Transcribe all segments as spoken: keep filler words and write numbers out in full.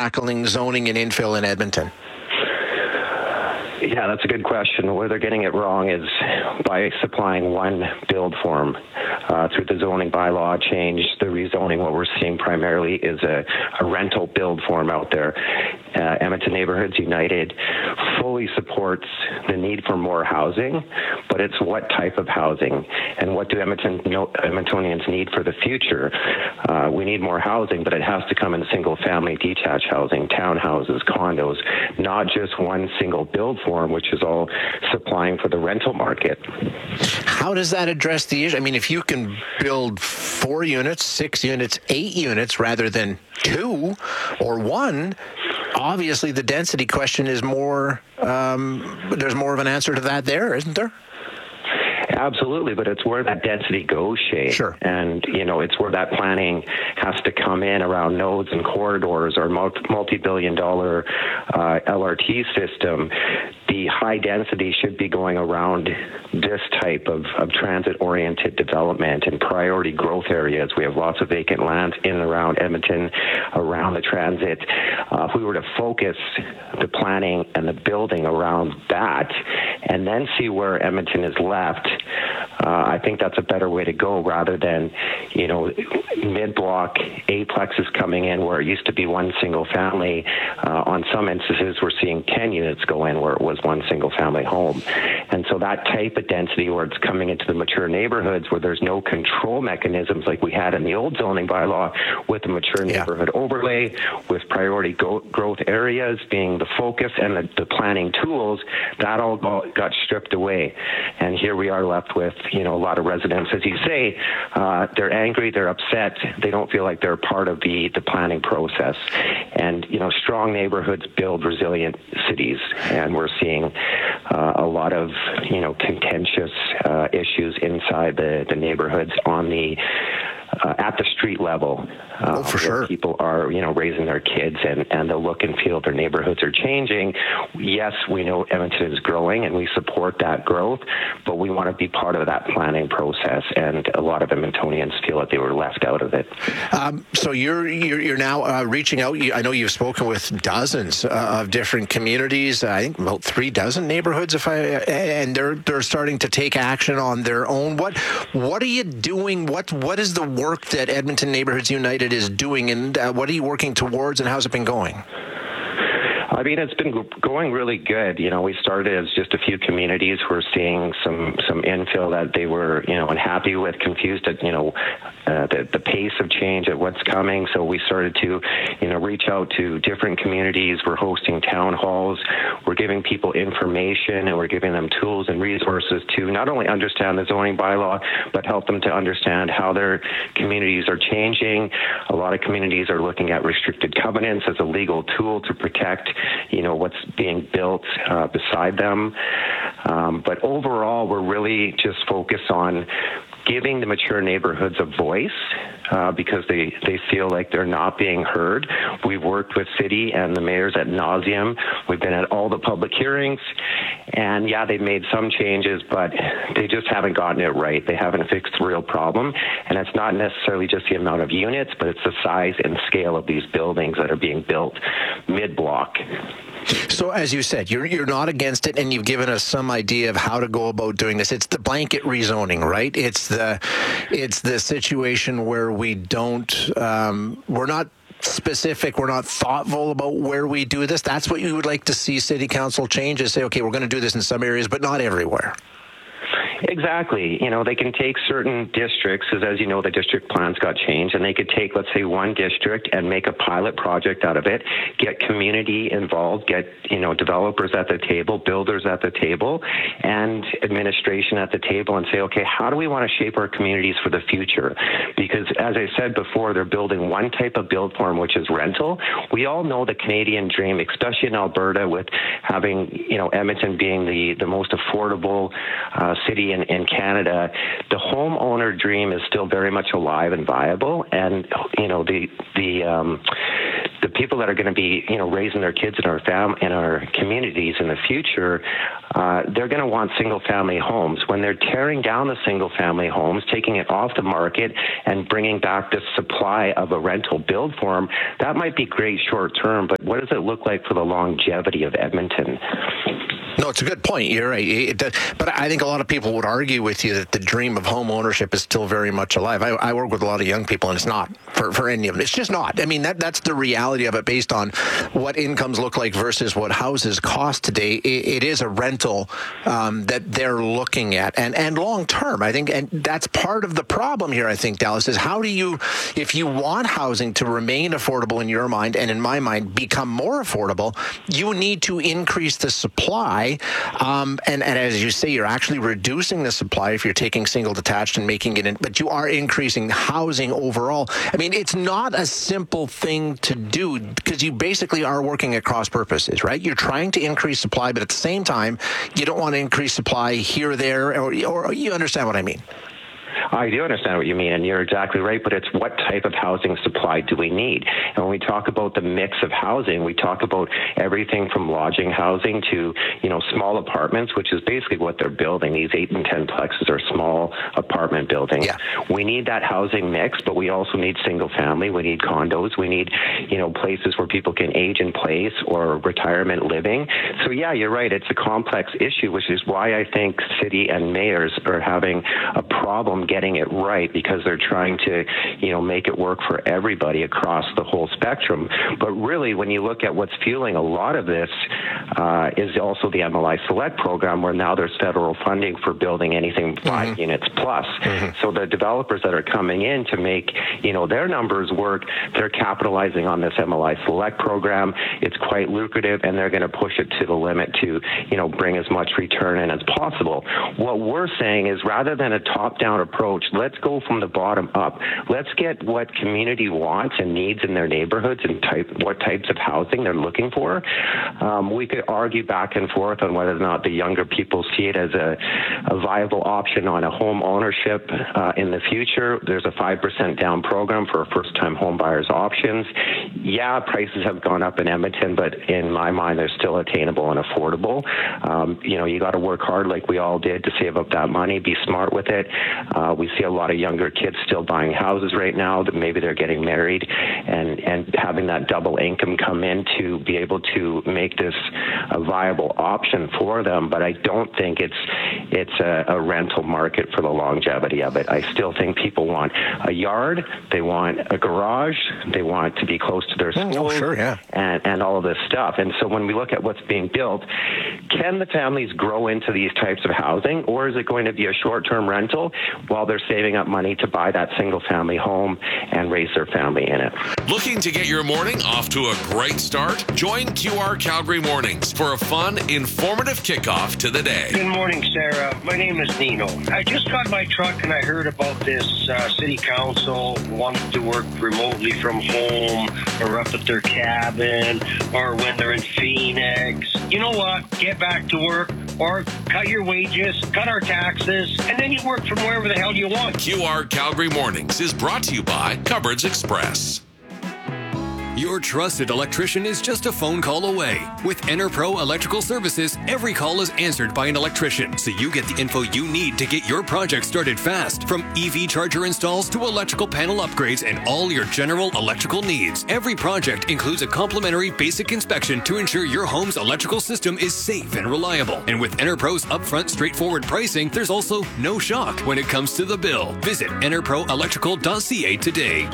tackling zoning and infill in Edmonton? Yeah, that's a good question. Where they're getting it wrong is by supplying one build form. Uh, through the zoning bylaw change, the rezoning, what we're seeing primarily is a, a rental build form out there. Uh, Edmonton Neighborhoods United fully supports the need for more housing, but it's what type of housing and what do Edmonton, no, Edmontonians need for the future. Uh, we need more housing, but it has to come in single-family detached housing, townhouses, condos, not just one single build form, which is all supplying for the rental market. How does that address the issue? I mean, if you can build four units, six units, eight units rather than two or one, obviously the density question is more, um, there's more of an answer to that there, isn't there? Absolutely, but it's where that density goes, Shay. Sure. And, you know, it's where that planning has to come in around nodes and corridors or multi-billion dollar uh, L R T system. The high density should be going around this type of, of transit-oriented development and priority growth areas. We have lots of vacant land in and around Edmonton, around the transit. Uh, if we were to focus the planning and the building around that and then see where Edmonton is left, uh, I think that's a better way to go rather than, you know, mid-block eighplexes coming in where it used to be one single family. Uh, on some instances, we're seeing ten units go in where it was one single family home. And so that type of density where it's coming into the mature neighborhoods where there's no control mechanisms like we had in the old zoning bylaw with the mature yeah. neighborhood overlay, with priority go- growth areas being the focus and the, the planning tools, that all got stripped away. And here we are left with, you know, a lot of residents, as you say, uh, they're angry, they're upset, they don't feel like they're part of the, the planning process. And, you know, strong neighborhoods build resilient cities, and we're seeing uh, a lot of, you know, contentious uh, issues inside the, the neighborhoods on the Uh, at the street level, uh, oh, for where sure. people are, you know, raising their kids and, and the look and feel of their neighborhoods are changing. Yes, we know Edmonton is growing and we support that growth, but we want to be part of that planning process. And a lot of Edmontonians feel that they were left out of it. Um, so you're you're, you're now uh, reaching out. You, I know you've spoken with dozens uh, of different communities. I think about three dozen neighborhoods, if I and they're they're starting to take action on their own. What what are you doing? What what is the work that Edmonton Neighborhoods United is doing, and uh, what are you working towards, and how's it been going? I mean, it's been going really good. You know, we started as just a few communities. We're seeing some some infill that they were, you know, unhappy with, confused at, you know, uh, the, the pace of change at what's coming. So we started to, you know, reach out to different communities. We're hosting town halls. We're giving people information, and we're giving them tools and resources to not only understand the zoning bylaw, but help them to understand how their communities are changing. A lot of communities are looking at restricted covenants as a legal tool to protect, you know, what's being built uh, beside them. Um, but overall, we're really just focused on giving the mature neighborhoods a voice uh, because they, they feel like they're not being heard. We've worked with city and the mayors ad nauseum. We've been at all the public hearings, and yeah, they've made some changes, but they just haven't gotten it right. They haven't fixed the real problem, and it's not necessarily just the amount of units, but it's the size and scale of these buildings that are being built mid-block. So, as you said, you're you're not against it, and you've given us some idea of how to go about doing this. It's the blanket rezoning, right? It's the it's the situation where we don't um, we're not specific, we're not thoughtful about where we do this. That's what you would like to see City Council change, is say, okay, we're going to do this in some areas, but not everywhere. Exactly. You know, they can take certain districts, as, as you know, the district plans got changed, and they could take, let's say, one district and make a pilot project out of it, get community involved, get, you know, developers at the table, builders at the table, and administration at the table, and say, okay, how do we want to shape our communities for the future? Because, as I said before, they're building one type of build form, which is rental. We all know the Canadian dream, especially in Alberta, with having, you know, Edmonton being the, the most affordable uh, city see in, in Canada, the homeowner dream is still very much alive and viable. And, you know, the, the, um, the people that are going to be, you know, raising their kids in our fam in our communities in the future, uh, they're going to want single-family homes. When they're tearing down the single-family homes, taking it off the market, and bringing back this supply of a rental build form, that might be great short-term, but what does it look like for the longevity of Edmonton? No, it's a good point. You're right. It does, but I think a lot of people would argue with you that the dream of home ownership is still very much alive. I, I work with a lot of young people, and it's not for, for any of them. It's just not. I mean, that that's the reality of it based on what incomes look like versus what houses cost today. It, it is a rental um, that they're looking at, and, and long term, I think, and that's part of the problem here, I think, Dallas, is how do you, if you want housing to remain affordable in your mind, and in my mind, become more affordable, you need to increase the supply. Um, and, and as you say, you're actually reducing the supply if you're taking single detached and making it in, but you are increasing housing overall. I mean, it's not a simple thing to do because you basically are working at cross purposes, right? You're trying to increase supply, but at the same time, you don't want to increase supply here, there, or, or you understand what I mean. I do understand what you mean, and you're exactly right, but it's what type of housing supply do we need? And when we talk about the mix of housing, we talk about everything from lodging housing to, you know, small apartments, which is basically what they're building. These eight and ten plexes are small apartment buildings. Yeah. We need that housing mix, but we also need single family. We need condos. We need, you know, places where people can age in place or retirement living. So yeah, you're right. It's a complex issue, which is why I think city and mayors are having a problem getting it right, because they're trying to, you know, make it work for everybody across the whole spectrum. But really, when you look at what's fueling a lot of this, uh, is also the M L I Select program, where now there's federal funding for building anything five mm-hmm. units plus. Mm-hmm. So the developers that are coming in to make, you know, their numbers work, they're capitalizing on this M L I Select program. It's quite lucrative, and they're going to push it to the limit to, you know, bring as much return in as possible. What we're saying is, rather than a top-down approach, let's go from the bottom up. Let's get what community wants and needs in their neighborhoods and type what types of housing they're looking for. Um, we could argue back and forth on whether or not the younger people see it as a, a viable option on a home ownership uh, in the future. There's a five percent down program for first-time home buyers options. Yeah, prices have gone up in Edmonton, but in my mind, they're still attainable and affordable. Um, you know, you got to work hard like we all did to save up that money, be smart with it. Uh, we see a lot of younger kids still buying houses right now that maybe they're getting married, and, and having that double income come in to be able to make this a viable option for them. But I don't think it's it's a, a rental market for the longevity of it. I still think people want a yard, they want a garage, they want to be close to their school, oh, sure, yeah. and, and all of this stuff. And so when we look at what's being built, can the families grow into these types of housing, or is it going to be a short-term rental while they're saving up money to buy that single-family home and raise their family in it? Looking to get your morning off to a great start? Join Q R Calgary Mornings for a fun, informative kickoff to the day. Good morning, Sarah. My name is Nino. I just got my truck and I heard about this uh, city council wanting to work remotely from home or up at their cabin or when they're in Phoenix. You know what? Get back to work or cut your wages, cut our taxes, and then you work from wherever the hell you want. Q R Calgary Mornings is brought to you by Cupboards Express. Your trusted electrician is just a phone call away. With EnerPro Electrical Services, every call is answered by an electrician, so you get the info you need to get your project started fast. From E V charger installs to electrical panel upgrades and all your general electrical needs, every project includes a complimentary basic inspection to ensure your home's electrical system is safe and reliable. And with EnerPro's upfront, straightforward pricing, there's also no shock when it comes to the bill. Visit enerpro electrical dot c a today.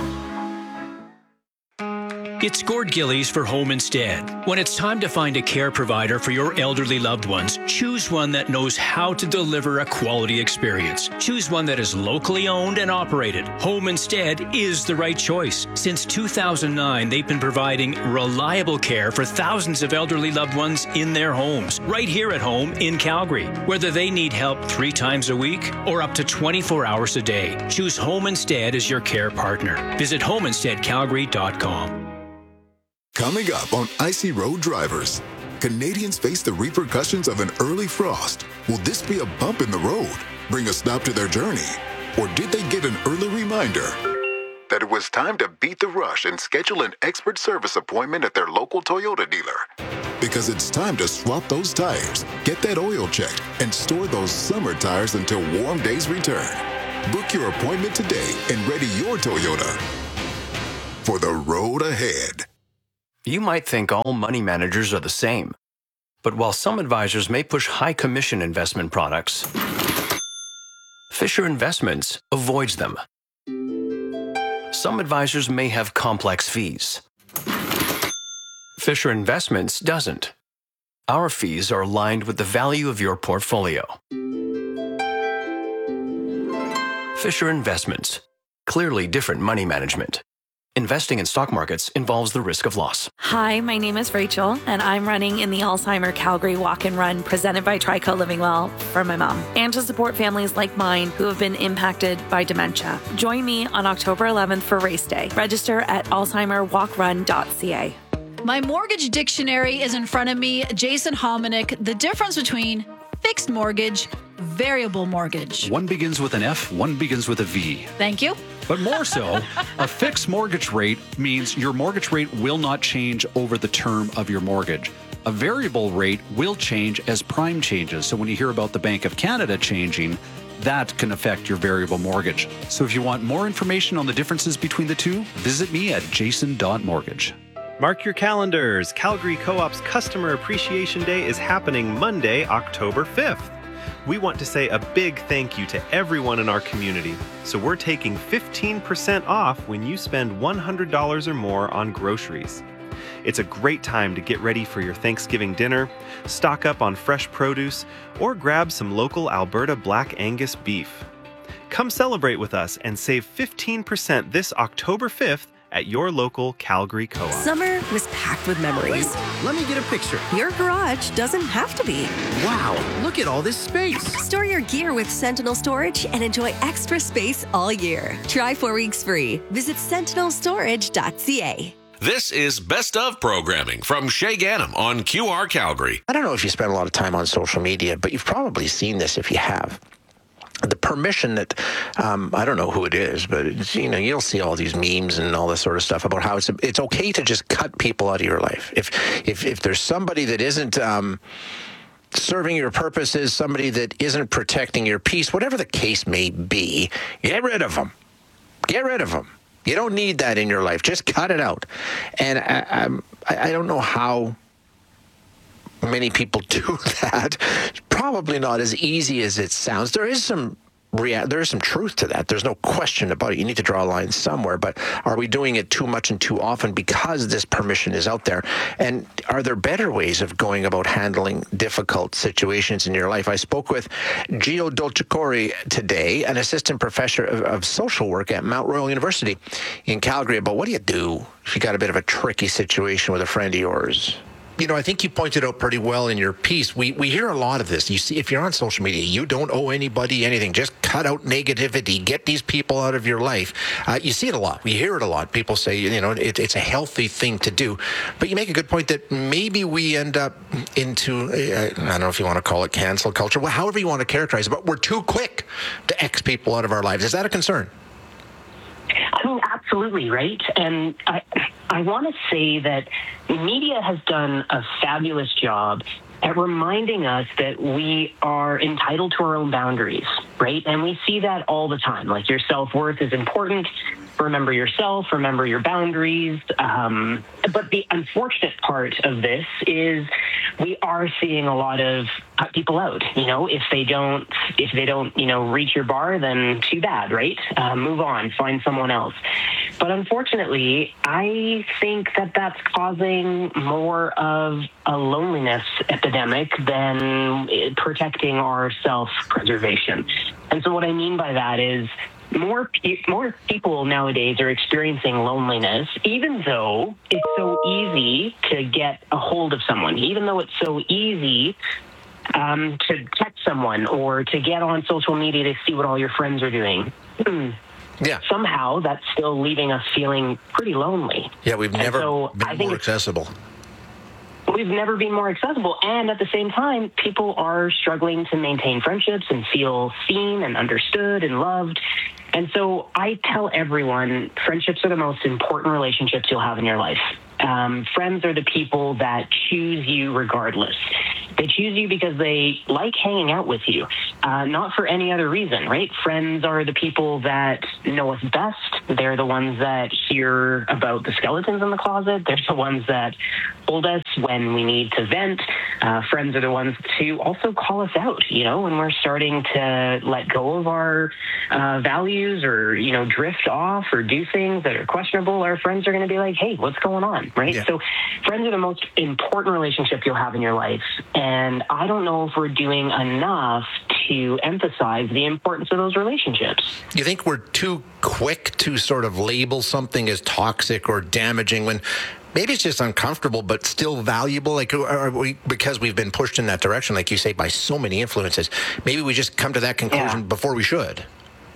It's Gord Gillies for Home Instead. When it's time to find a care provider for your elderly loved ones, choose one that knows how to deliver a quality experience. Choose one that is locally owned and operated. Home Instead is the right choice. Since two thousand nine, they've been providing reliable care for thousands of elderly loved ones in their homes, right here at home in Calgary. Whether they need help three times a week or up to twenty-four hours a day, choose Home Instead as your care partner. Visit home instead calgary dot com. Coming up on Icy Road Drivers. Canadians face the repercussions of an early frost. Will this be a bump in the road, bring a stop to their journey? Or did they get an early reminder that it was time to beat the rush and schedule an expert service appointment at their local Toyota dealer? Because it's time to swap those tires, get that oil checked, and store those summer tires until warm days return. Book your appointment today and ready your Toyota for the road ahead. You might think all money managers are the same. But while some advisors may push high commission investment products, Fisher Investments avoids them. Some advisors may have complex fees. Fisher Investments doesn't. Our fees are aligned with the value of your portfolio. Fisher Investments. Clearly different money management. Investing in stock markets involves the risk of loss. Hi, my name is Rachel, and I'm running in the Alzheimer Calgary Walk and Run presented by Trico Living Well for my mom, and to support families like mine who have been impacted by dementia. Join me on October eleventh for Race Day. Register at alzheimer walk run dot c a. My mortgage dictionary is in front of me. Jason Hominick, the difference between fixed mortgage, variable mortgage. One begins with an F, one begins with a V. Thank you. But more so, a fixed mortgage rate means your mortgage rate will not change over the term of your mortgage. A variable rate will change as prime changes. So when you hear about the Bank of Canada changing, that can affect your variable mortgage. So if you want more information on the differences between the two, visit me at jason dot mortgage. Mark your calendars. Calgary Co-op's Customer Appreciation Day is happening Monday, October fifth. We want to say a big thank you to everyone in our community. So we're taking fifteen percent off when you spend one hundred dollars or more on groceries. It's a great time to get ready for your Thanksgiving dinner, stock up on fresh produce, or grab some local Alberta Black Angus beef. Come celebrate with us and save fifteen percent this October fifth at your local Calgary Co-op. Summer was packed with memories. Let me get a picture. Your garage doesn't have to be. Wow, look at all this space. Store your gear with Sentinel Storage and enjoy extra space all year. Try four weeks free. Visit sentinel storage dot c a. This is Best of Programming from Shay Ganem on Q R Calgary. I don't know if you spend a lot of time on social media, but you've probably seen this if you have. The permission that, um, I don't know who it is, but it's, you know, you'll see all these memes and all this sort of stuff about how it's it's okay to just cut people out of your life. If if if there's somebody that isn't um, serving your purposes, somebody that isn't protecting your peace, whatever the case may be, get rid of them. Get rid of them. You don't need that in your life. Just cut it out. And I, I'm, I, I don't know how many people do that. It's probably not as easy as it sounds. There is some rea- there is some truth to that. There's no question about it. You need to draw a line somewhere, but are we doing it too much and too often because this permission is out there? And are there better ways of going about handling difficult situations in your life? I spoke with Gio Dolcicore today, an assistant professor of, of social work at Mount Royal University in Calgary, about what do you do if you got a bit of a tricky situation with a friend of yours? You know, I think you pointed out pretty well in your piece. We we hear a lot of this. You see, if you're on social media, you don't owe anybody anything. Just cut out negativity. Get these people out of your life. Uh, you see it a lot. We hear it a lot. People say, you know, it, it's a healthy thing to do. But you make a good point that maybe we end up into, uh, I don't know if you want to call it cancel culture, well, however you want to characterize it, but we're too quick to X people out of our lives. Is that a concern? I mean, absolutely, right? And I, I want to say that media has done a fabulous job at reminding us that we are entitled to our own boundaries, right? And we see that all the time. Like, your self-worth is important. Remember yourself, remember your boundaries. Um, but the unfortunate part of this is we are seeing a lot of cut people out. You know, if they don't, if they don't, you know, reach your bar, then too bad, right? Uh, move on, find someone else. But unfortunately, I think that that's causing more of a loneliness epidemic than protecting our self-preservation. And so what I mean by that is, More pe- more people nowadays are experiencing loneliness, even though it's so easy to get a hold of someone, even though it's so easy um, to text someone or to get on social media to see what all your friends are doing. Yeah. Somehow that's still leaving us feeling pretty lonely. Yeah, we've never so been I think more accessible. we've never been more accessible. And at the same time, people are struggling to maintain friendships and feel seen and understood and loved. And so I tell everyone, friendships are the most important relationships you'll have in your life. Um, friends are the people that choose you regardless. They choose you because they like hanging out with you, uh, not for any other reason, right? Friends are the people that know us best. They're the ones that hear about the skeletons in the closet. They're the ones that hold us when we need to vent. Uh, friends are the ones to also call us out, you know, when we're starting to let go of our uh, values or, you know, drift off or do things that are questionable. Our friends are going to be like, hey, what's going on, right? Yeah. So friends are the most important relationship you'll have in your life. And I don't know if we're doing enough to emphasize the importance of those relationships. You think we're too quick to sort of label something as toxic or damaging when maybe it's just uncomfortable but still valuable? Like, are we, because we've been pushed in that direction, like you say, by so many influences, maybe we just come to that conclusion yeah. before we should.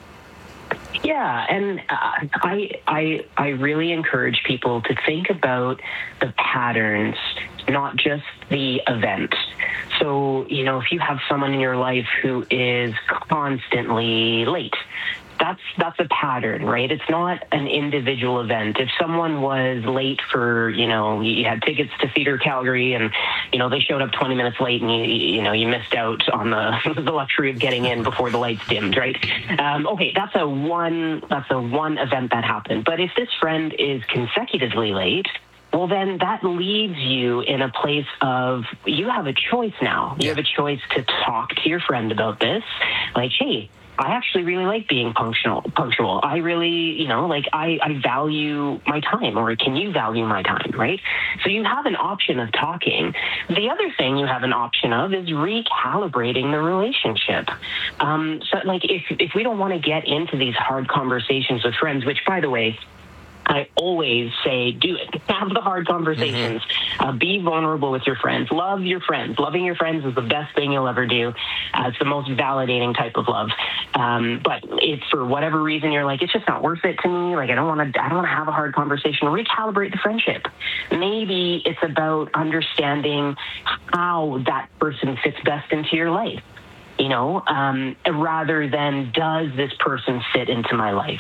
Yeah, and uh, I, I, I really encourage people to think about the patterns, not just the event. So, you know, if you have someone in your life who is constantly late, that's that's a pattern, right? It's not an individual event. If someone was late for, you know, you had tickets to Theatre Calgary and, you know, they showed up twenty minutes late and, you you know, you missed out on the the luxury of getting in before the lights dimmed, right? Um, okay, that's a one that's a one event that happened. But if this friend is consecutively late, well, then that leaves you in a place of, you have a choice now. You have a choice to talk to your friend about this. Like, hey, I actually really like being punctual. Punctual. I really, you know, like I, I value my time, or can you value my time, right? So you have an option of talking. The other thing you have an option of is recalibrating the relationship. Um, so, like, if if we don't want to get into these hard conversations with friends, which, by the way, I always say, do it. Have the hard conversations. Mm-hmm. Uh, be vulnerable with your friends. Love your friends. Loving your friends is the best thing you'll ever do. Uh, it's the most validating type of love. Um, but if for whatever reason you're like, it's just not worth it to me, like I don't want to, I don't want to have a hard conversation, recalibrate the friendship. Maybe it's about understanding how that person fits best into your life, you know, um, rather than does this person fit into my life?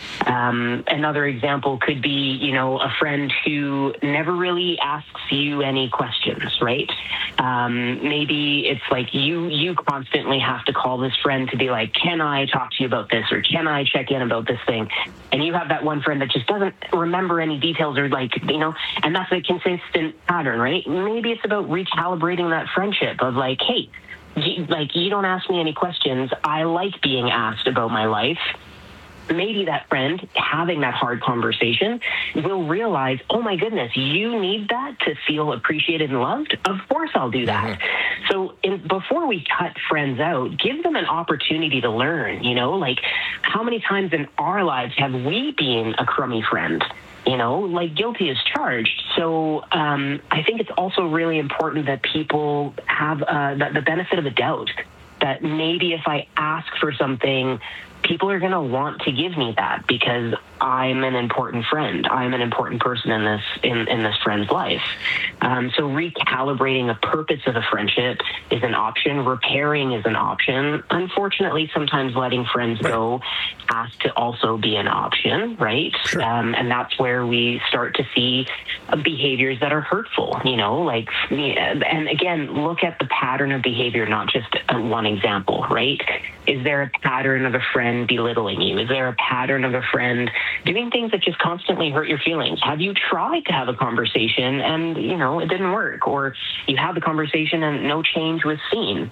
Um, another example could be, you know, a friend who never really asks you any questions, right? Um, maybe it's like you you constantly have to call this friend to be like, can I talk to you about this? Or can I check in about this thing? And you have that one friend that just doesn't remember any details, or like, you know, and that's a consistent pattern, right? Maybe it's about recalibrating that friendship of like, hey, you, like you don't ask me any questions. I like being asked about my life. Maybe that friend having that hard conversation will realize, oh my goodness, you need that to feel appreciated and loved? Of course I'll do that. Mm-hmm. So in, before we cut friends out, give them an opportunity to learn, you know, like how many times in our lives have we been a crummy friend? You know, like guilty as charged. So um, I think it's also really important that people have uh, the, the benefit of a doubt, that maybe if I ask for something, people are going to want to give me that because I'm an important friend. I'm an important person in this in, in this friend's life. Um, so recalibrating the purpose of a friendship is an option. Repairing is an option. Unfortunately, sometimes letting friends go has to also be an option, right? Sure. Um, and that's where we start to see behaviors that are hurtful, you know, like, and again, look at the pattern of behavior, not just one example, right? Is there a pattern of a friend belittling you? Is there a pattern of a friend doing things that just constantly hurt your feelings? Have you tried to have a conversation and, you know, it didn't work? Or you had the conversation and no change was seen?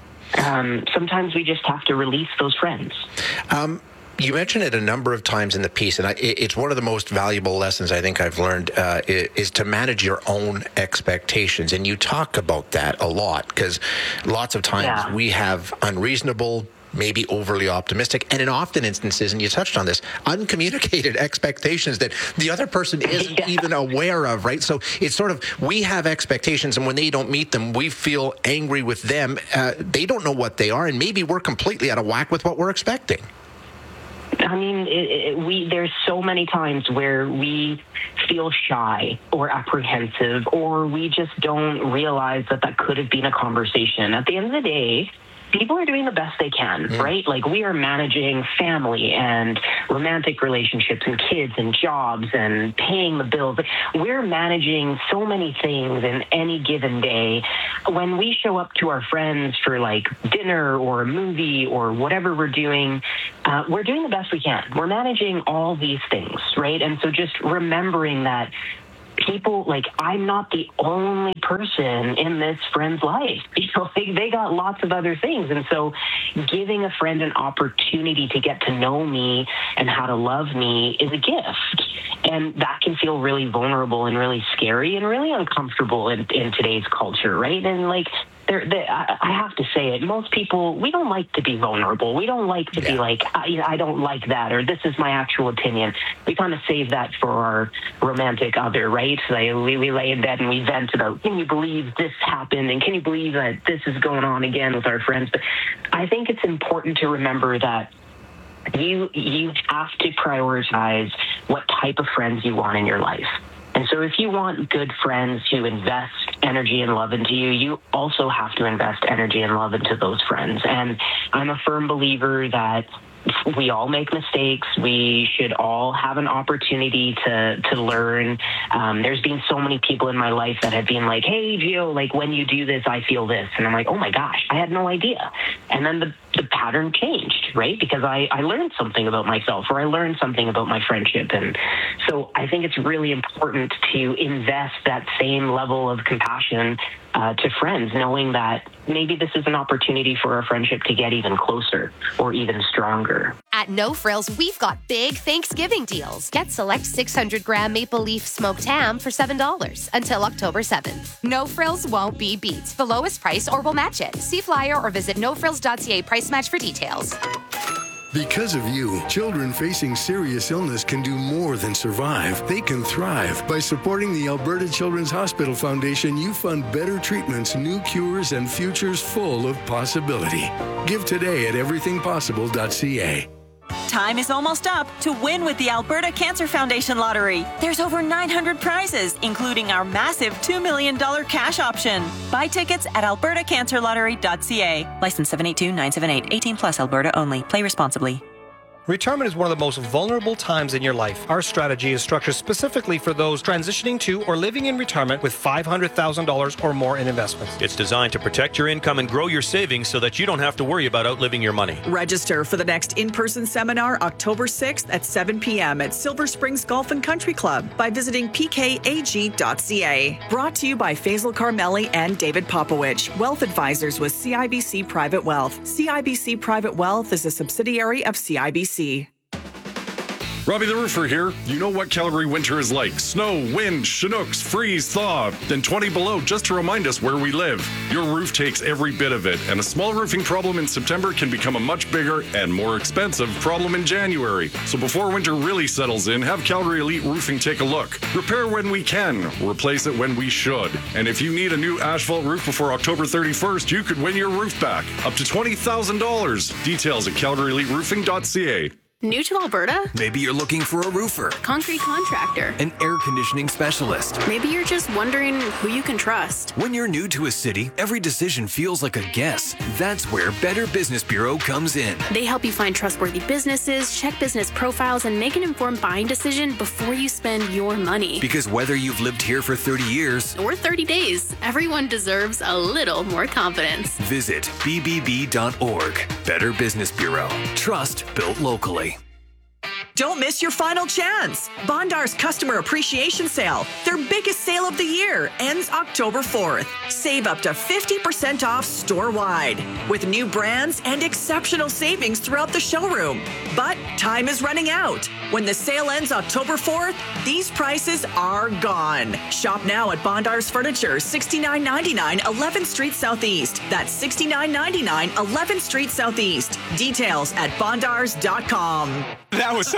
Um, sometimes we just have to release those friends. Um, you mentioned it a number of times in the piece, and I, it's one of the most valuable lessons I think I've learned uh, is to manage your own expectations. And you talk about that a lot because lots of times yeah. we have unreasonable, maybe overly optimistic, and in often instances, and you touched on this, uncommunicated expectations that the other person isn't yeah. even aware of, right? So it's sort of, we have expectations, and when they don't meet them, we feel angry with them. Uh, they don't know what they are, and maybe we're completely out of whack with what we're expecting. one I mean, it, it, we there's so many times where we feel shy or apprehensive, or we just don't realize that that could have been a conversation. At the end of the day, people are doing the best they can, mm. right? Like, we are managing family and romantic relationships and kids and jobs and paying the bills. We're managing so many things in any given day. When we show up to our friends for like dinner or a movie or whatever we're doing, uh, we're doing the best we can. We're managing all these things, right? And so just remembering that people, like, I'm not the only person in this friend's life. You know, they, they got lots of other things. And so giving a friend an opportunity to get to know me and how to love me is a gift. And that can feel really vulnerable and really scary and really uncomfortable in, in today's culture, right? And like, They're, they, I I have to say it. Most people, we don't like to be vulnerable. We don't like to yeah. be like, I, I don't like that, or this is my actual opinion. We kind of save that for our romantic other, right? Like, we, we lay in bed and we vent about, can you believe this happened? And can you believe that this is going on again with our friends? But I think it's important to remember that you you have to prioritize what type of friends you want in your life. And so if you want good friends who invest energy and love into you, you also have to invest energy and love into those friends. And I'm a firm believer that we all make mistakes. We should all have an opportunity to to learn. Um, there's been so many people in my life that have been like, hey, Gio, like, when you do this, I feel this. And I'm like, oh my gosh, I had no idea. And then the, the pattern changed, right? Because I, I learned something about myself, or I learned something about my friendship. And so I think it's really important to invest that same level of compassion Uh, to friends, knowing that maybe this is an opportunity for our friendship to get even closer or even stronger. At No Frills, we've got big Thanksgiving deals. Get select six hundred gram maple leaf smoked ham for seven dollars until October seventh. No Frills won't be beat. The lowest price or we'll match it. See flyer or visit no frills dot c a price match for details. Because of you, children facing serious illness can do more than survive. They can thrive. By supporting the Alberta Children's Hospital Foundation, you fund better treatments, new cures, and futures full of possibility. Give today at everything possible dot c a. Time is almost up to win with the Alberta Cancer Foundation Lottery. There's over nine hundred prizes, including our massive two million dollars cash option. Buy tickets at alberta cancer lottery dot c a. License seven eight two nine seven eight. eighteen plus, Alberta only. Play responsibly. Retirement is one of the most vulnerable times in your life. Our strategy is structured specifically for those transitioning to or living in retirement with five hundred thousand dollars or more in investments. It's designed to protect your income and grow your savings so that you don't have to worry about outliving your money. Register for the next in-person seminar October sixth at seven p.m. at Silver Springs Golf and Country Club by visiting p k a g dot c a. Brought to you by Faisal Carmeli and David Popowich, Wealth Advisors with C I B C Private Wealth. C I B C Private Wealth is a subsidiary of C I B C. Robbie the Roofer here. You know what Calgary winter is like. Snow, wind, Chinooks, freeze, thaw, then twenty below just to remind us where we live. Your roof takes every bit of it, and a small roofing problem in September can become a much bigger and more expensive problem in January. So before winter really settles in, have Calgary Elite Roofing take a look. Repair when we can, replace it when we should. And if you need a new asphalt roof before October thirty-first, you could win your roof back. Up to twenty thousand dollars. Details at calgary elite roofing dot c a. New to Alberta? Maybe you're looking for a roofer, Concrete contractor, an air conditioning specialist. Maybe you're just wondering who you can trust. When you're new to a city, every decision feels like a guess. That's where Better Business Bureau comes in. They help you find trustworthy businesses, check business profiles, and make an informed buying decision before you spend your money. Because whether you've lived here for thirty years or thirty days, everyone deserves a little more confidence. Visit b b b dot org. Better Business Bureau. Trust built locally. Don't miss your final chance. Bondar's Customer Appreciation Sale, their biggest sale of the year, ends October fourth. Save up to fifty percent off store-wide with new brands and exceptional savings throughout the showroom. But time is running out. When the sale ends October fourth, these prices are gone. Shop now at Bondar's Furniture, sixty-nine ninety-nine eleventh Street Southeast. That's sixty-nine ninety-nine eleventh Street Southeast. Details at bondars dot com. That was some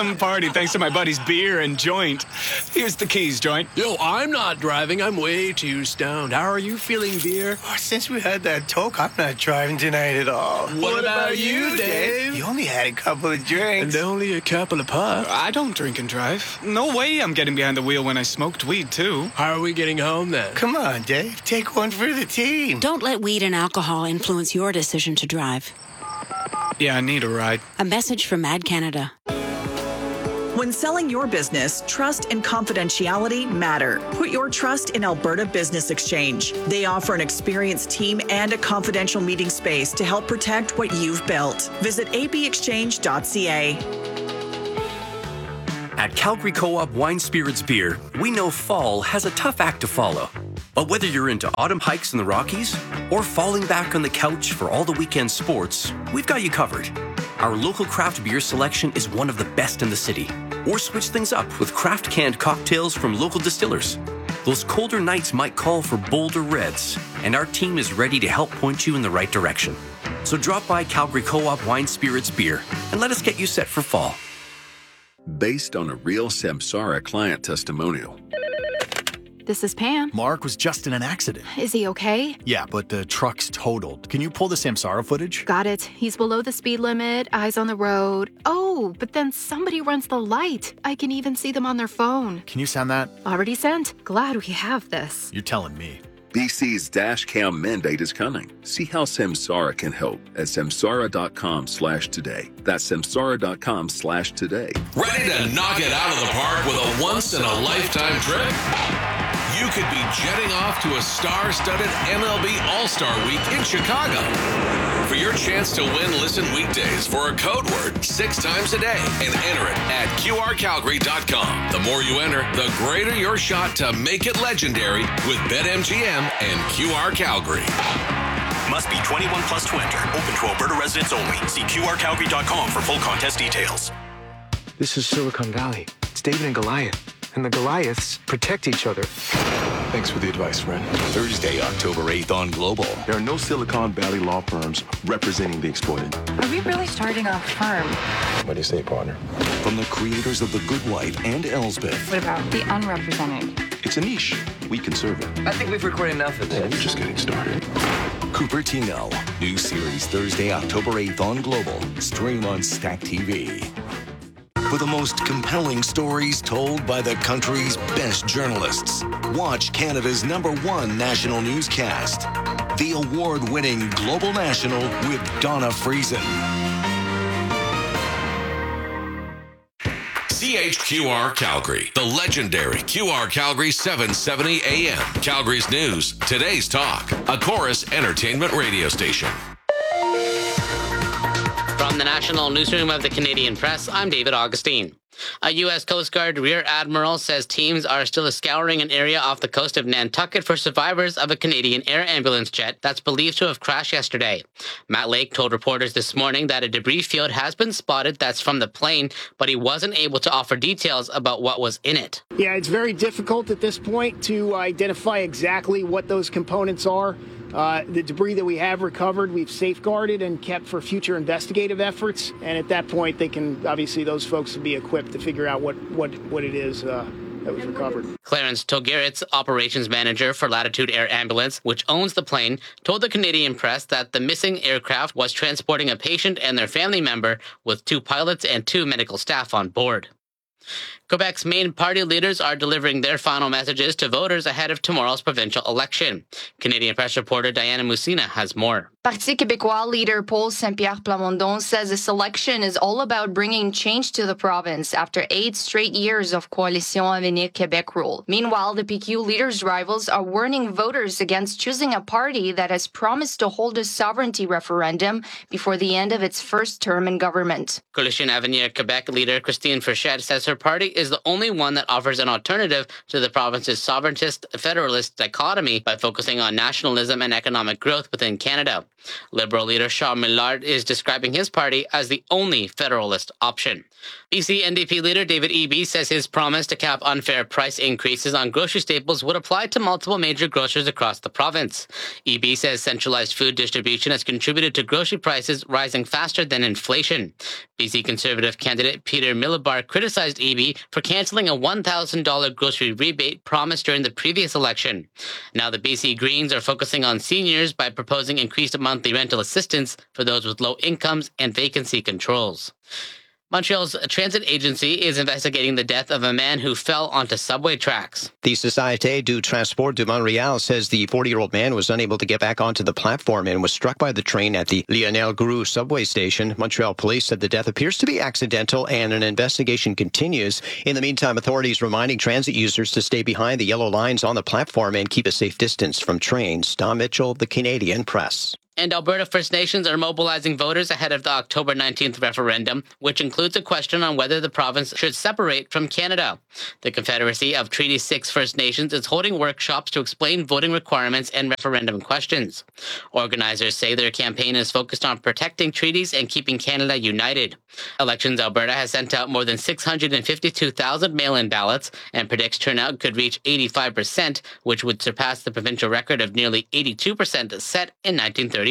awesome party thanks to my buddy's beer and joint. Here's the keys, joint. Yo, I'm not driving. I'm way too stoned. How are you feeling, beer? Oh, since we had that talk, I'm not driving tonight at all. What, what about, about you, Dave? You only had a couple of drinks. And only a couple of puffs. I don't drink and drive. No way I'm getting behind the wheel when I smoked weed, too. How are we getting home, then? Come on, Dave. Take one for the team. Don't let weed and alcohol influence your decision to drive. Yeah, I need a ride. A message from Mad Canada. When selling your business, trust and confidentiality matter. Put your trust in Alberta Business Exchange. They offer an experienced team and a confidential meeting space to help protect what you've built. Visit a b exchange dot c a. At Calgary Co-op Wine Spirits Beer, we know fall has a tough act to follow. But whether you're into autumn hikes in the Rockies or falling back on the couch for all the weekend sports, we've got you covered. Our local craft beer selection is one of the best in the city. Or switch things up with craft canned cocktails from local distillers. Those colder nights might call for bolder reds, and our team is ready to help point you in the right direction. So drop by Calgary Co-op Wine Spirits Beer and let us get you set for fall. Based on a real Samsara client testimonial. This is Pam. Mark was just in an accident. Is he okay? Yeah, but the truck's totaled. Can you pull the Samsara footage? Got it. He's below the speed limit, eyes on the road. Oh, but then somebody runs the light. I can even see them on their phone. Can you send that? Already sent. Glad we have this. You're telling me. B C's dash cam mandate is coming. See how Samsara can help at samsara.com slash today. That's samsara.com slash today. Ready to knock it out of the park with a once-in-a-lifetime trip? You could be jetting off to a star-studded M L B All-Star Week in Chicago. For your chance to win, listen weekdays for a code word six times a day and enter it at q r calgary dot com. The more you enter, the greater your shot to make it legendary with BetMGM and Q R Calgary. Must be twenty-one plus to enter. Open to Alberta residents only. See q r calgary dot com for full contest details. This is Silicon Valley. It's David and Goliath. And the Goliaths protect each other. Thanks for the advice, friend. Thursday, October eighth on Global. There are no Silicon Valley law firms representing the exploited. Are we really starting a firm? What do you say, partner? From the creators of The Good Wife and Elsbeth. What about the unrepresented? It's a niche. We can serve it. I think we've recorded enough of this. Yeah, we're just getting started. Cupertino. New series Thursday, October eighth on Global. Stream on Stack T V. For the most compelling stories told by the country's best journalists. Watch Canada's number one national newscast. The award-winning Global National with Donna Friesen. C H Q R Calgary, the legendary Q R Calgary seven seventy A M. Calgary's news, today's talk, a Chorus entertainment radio station. From the National Newsroom of the Canadian Press, I'm David Augustine. A U S Coast Guard Rear Admiral says teams are still scouring an area off the coast of Nantucket for survivors of a Canadian air ambulance jet that's believed to have crashed yesterday. Matt Lake told reporters this morning that a debris field has been spotted that's from the plane, but he wasn't able to offer details about what was in it. Yeah, it's very difficult at this point to identify exactly what those components are. Uh, the debris that we have recovered, we've safeguarded and kept for future investigative efforts. And at that point, they can, obviously, those folks will be equipped to figure out what, what, what it is uh, that was recovered. Clarence Togeritz, operations manager for Latitude Air Ambulance, which owns the plane, told the Canadian Press that the missing aircraft was transporting a patient and their family member with two pilots and two medical staff on board. Quebec's main party leaders are delivering their final messages to voters ahead of tomorrow's provincial election. Canadian Press reporter Diana Musina has more. Parti Québécois leader Paul Saint-Pierre Plamondon says this election is all about bringing change to the province after eight straight years of Coalition Avenir Québec rule. Meanwhile, the P Q leader's rivals are warning voters against choosing a party that has promised to hold a sovereignty referendum before the end of its first term in government. Coalition Avenir Québec leader Christine Frechette says her party is the only one that offers an alternative to the province's sovereigntist-federalist dichotomy by focusing on nationalism and economic growth within Canada. Liberal leader Charles Millard is describing his party as the only federalist option. B C N D P leader David Eby says his promise to cap unfair price increases on grocery staples would apply to multiple major grocers across the province. Eby says centralized food distribution has contributed to grocery prices rising faster than inflation. B C Conservative candidate Peter Millibar criticized Eby for cancelling a one thousand dollars grocery rebate promised during the previous election. Now the B C Greens are focusing on seniors by proposing increased monthly rental assistance for those with low incomes and vacancy controls. Montreal's transit agency is investigating the death of a man who fell onto subway tracks. The Société du Transport de Montréal says the forty-year-old man was unable to get back onto the platform and was struck by the train at the Lionel Groulx subway station. Montreal police said the death appears to be accidental and an investigation continues. In the meantime, authorities reminding transit users to stay behind the yellow lines on the platform and keep a safe distance from trains. Tom Mitchell, The Canadian Press. And Alberta First Nations are mobilizing voters ahead of the October nineteenth referendum, which includes a question on whether the province should separate from Canada. The Confederacy of Treaty six First Nations is holding workshops to explain voting requirements and referendum questions. Organizers say their campaign is focused on protecting treaties and keeping Canada united. Elections Alberta has sent out more than six hundred fifty-two thousand mail-in ballots and predicts turnout could reach eighty-five percent, which would surpass the provincial record of nearly eighty-two percent set in nineteen thirty-five.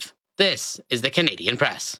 This is the Canadian Press.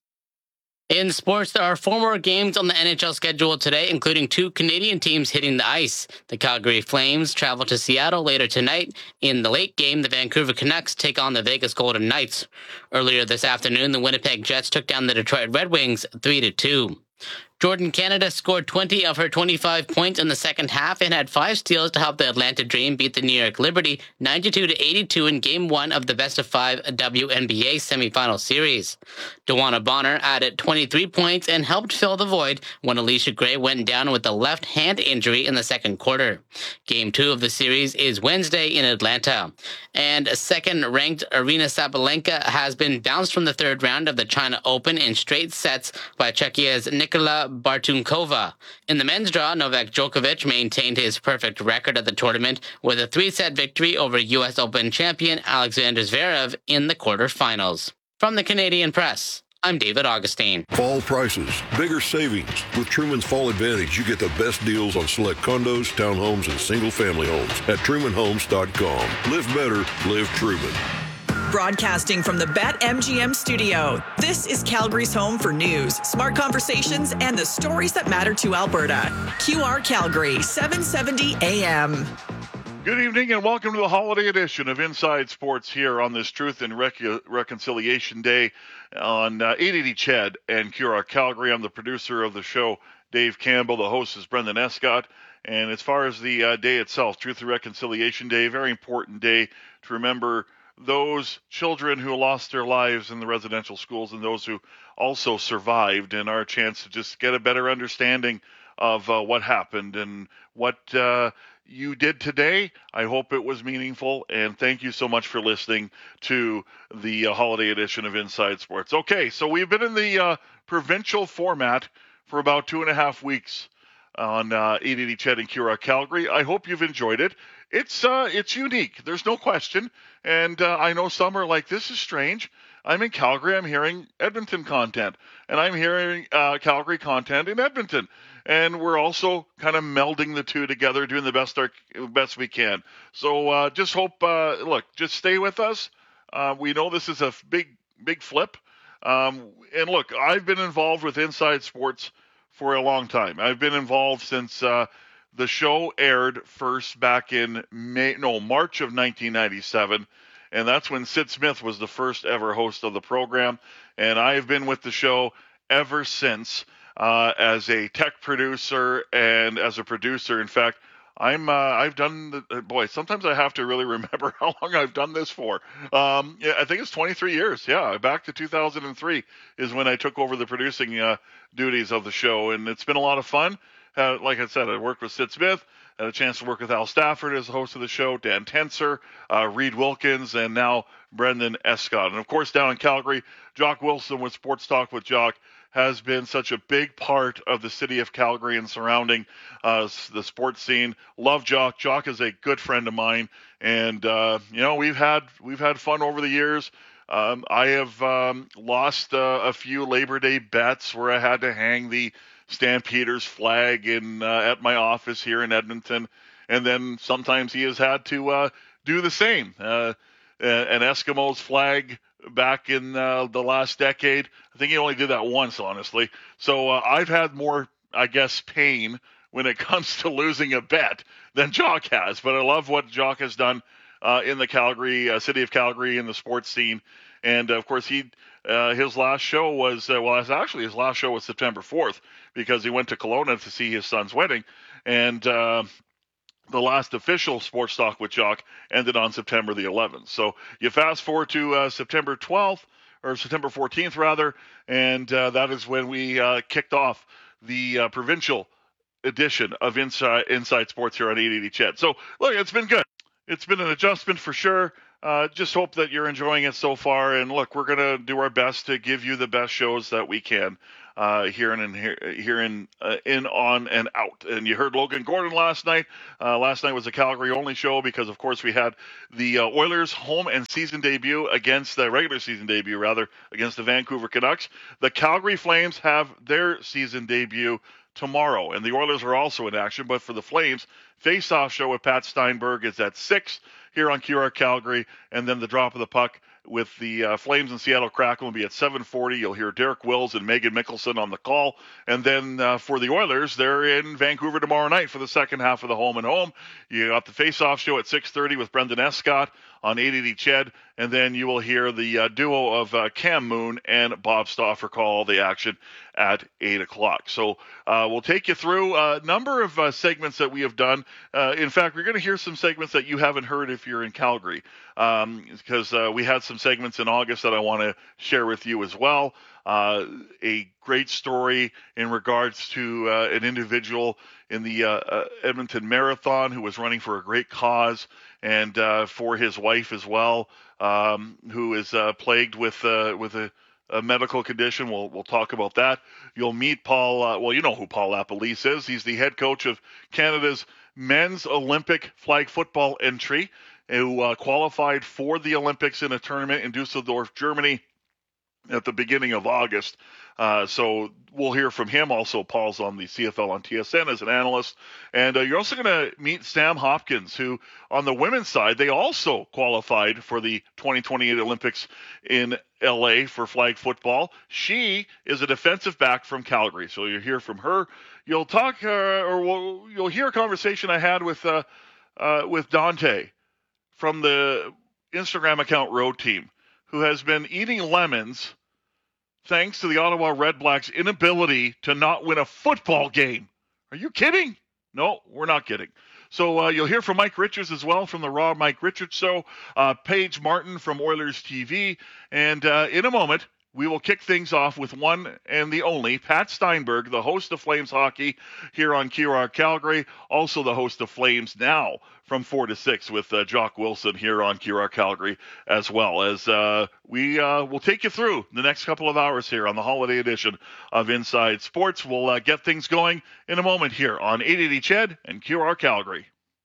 In sports, there are four more games on the N H L schedule today, including two Canadian teams hitting the ice. The Calgary Flames travel to Seattle later tonight. In the late game, the Vancouver Canucks take on the Vegas Golden Knights. Earlier this afternoon, the Winnipeg Jets took down the Detroit Red Wings three to two. Jordan Canada scored twenty of her twenty-five points in the second half and had five steals to help the Atlanta Dream beat the New York Liberty ninety-two to eighty-two in Game one of the Best of Five W N B A semifinal series. DeWanna Bonner added twenty-three points and helped fill the void when Alicia Gray went down with a left hand injury in the second quarter. Game two of the series is Wednesday in Atlanta. And second-ranked Aryna Sabalenka has been bounced from the third round of the China Open in straight sets by Czechia's Nikola Bartunkova. In the men's draw, Novak Djokovic maintained his perfect record at the tournament with a three-set victory over U S Open champion Alexander Zverev in the quarterfinals. From the Canadian Press, I'm David Augustine. Fall prices, bigger savings. With Truman's Fall Advantage, you get the best deals on select condos, townhomes, and single-family homes at Truman Homes dot com. Live better, live Truman. Broadcasting from the BetMGM studio, this is Calgary's home for news, smart conversations, and the stories that matter to Alberta. Q R Calgary, seven seventy A M. Good evening and welcome to the holiday edition of Inside Sports here on this Truth and Rec- Reconciliation Day on uh, eight eighty C H E D and Q R Calgary. I'm the producer of the show, Dave Campbell. The host is Brendan Escott. And as far as the uh, day itself, Truth and Reconciliation Day, very important day to remember those children who lost their lives in the residential schools and those who also survived, and our chance to just get a better understanding of uh, what happened and what uh, you did today. I hope it was meaningful, and thank you so much for listening to the uh, holiday edition of Inside Sports. Okay, so we've been in the uh, provincial format for about two and a half weeks on uh, eight eighty C H E D and Q R Calgary. I hope you've enjoyed it. It's uh, it's unique. There's no question. And uh, I know some are like, this is strange. I'm in Calgary. I'm hearing Edmonton content. And I'm hearing uh, Calgary content in Edmonton. And we're also kind of melding the two together, doing the best our, best we can. So uh, just hope, uh, look, just stay with us. Uh, we know this is a big, big flip. Um, and look, I've been involved with Inside Sports for a long time. I've been involved since uh, the show aired first back in May, no, March of nineteen ninety-seven, and that's when Sid Smith was the first ever host of the program, and I've been with the show ever since uh, as a tech producer and as a producer. In fact, I'm uh, I've done the, boy. Sometimes I have to really remember how long I've done this for. Um, yeah, I think it's twenty-three years. Yeah, back to two thousand three is when I took over the producing uh, duties of the show, and it's been a lot of fun. Uh, like I said, I worked with Sid Smith, had a chance to work with Al Stafford as the host of the show, Dan Tenser, uh, Reed Wilkins, and now Brendan Escott. And of course, down in Calgary, Jock Wilson with Sports Talk with Jock has been such a big part of the city of Calgary and surrounding uh, the sports scene. Love Jock. Jock is a good friend of mine, and uh, you know we've had we've had fun over the years. Um, I have um, lost uh, a few Labor Day bets where I had to hang the Stampeders flag in uh, at my office here in Edmonton, and then sometimes he has had to uh, do the same. Uh, an Eskimos flag back in uh, the last decade. I think he only did that once, honestly. So uh, I've had more, I guess, pain when it comes to losing a bet than Jock has. But I love what Jock has done uh, in the Calgary, uh, city of Calgary, in the sports scene. And, uh, of course, he uh, his last show was, uh, well, actually his last show was September fourth because he went to Kelowna to see his son's wedding. And uh, the last official Sports Talk with Jock ended on September the eleventh. So you fast forward to uh, September twelfth, or September fourteenth, rather, and uh, that is when we uh, kicked off the uh, provincial edition of Inside Inside Sports here on eight eighty C H E D. So, look, it's been good. It's been an adjustment for sure. Uh, just hope that you're enjoying it so far. And, look, we're going to do our best to give you the best shows that we can. Uh, here and here, here in, uh, in, on, and out. And you heard Logan Gordon last night. Uh, last night was a Calgary-only show because, of course, we had the uh, Oilers' home and season debut against the regular season debut, rather, against the Vancouver Canucks. The Calgary Flames have their season debut tomorrow, and the Oilers are also in action. But for the Flames, face-off show with Pat Steinberg is at six here on Q R Calgary, and then the drop of the puck with the uh, Flames and Seattle Kraken will be at seven forty. You'll hear Derek Wills and Megan Mickelson on the call. And then uh, for the Oilers, they're in Vancouver tomorrow night for the second half of the home and home. You got the face-off show at six thirty with Brendan Escott on eight eighty C H E D. And then you will hear the uh, duo of uh, Cam Moon and Bob Stauffer call all the action at eight o'clock. So uh, we'll take you through a number of uh, segments that we have done. Uh, in fact, we're going to hear some segments that you haven't heard if you're in Calgary, um, because uh, we had some segments in August that I want to share with you as well. Uh, a great story in regards to uh, an individual in the uh, uh, Edmonton Marathon who was running for a great cause, and uh, for his wife as well, um, who is uh, plagued with uh, with a, a medical condition. We'll we'll talk about that. You'll meet Paul. Uh, well, you know who Paul Lapalisse is. He's the head coach of Canada's men's Olympic flag football entry, who uh, qualified for the Olympics in a tournament in Dusseldorf, Germany, at the beginning of August. Uh, so we'll hear from him. Also, Paul's on the C F L on T S N as an analyst. And uh, you're also going to meet Sam Hopkins, who on the women's side, they also qualified for the twenty twenty-eight Olympics in L A for flag football. She is a defensive back from Calgary. So you'll hear from her. You'll talk, uh, or we'll, you'll hear a conversation I had with, uh, uh, with Dante from the Instagram account Road Team, who has been eating lemons thanks to the Ottawa Redblacks' inability to not win a football game. Are you kidding? No, we're not kidding. So uh, you'll hear from Mike Richards as well from the Raw Mike Richards Show, uh, Paige Martin from Oilers T V, and uh, in a moment, we will kick things off with one and the only Pat Steinberg, the host of Flames Hockey here on Q R Calgary, also the host of Flames Now from four to six with uh, Jock Wilson here on Q R Calgary, as well as uh, we uh, will take you through the next couple of hours here on the holiday edition of Inside Sports. We'll uh, get things going in a moment here on eight eighty C H E D and Q R Calgary.